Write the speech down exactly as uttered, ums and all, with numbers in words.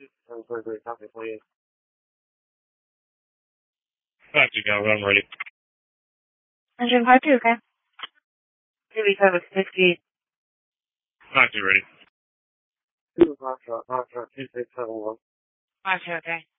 seven twenty-three, copy, twenty-eight. Back to go, I'm ready. Engine five two, okay. Two B seven sixty. Back to ready. Two Foxtrot, Foxtrot two six seven one. five two, okay.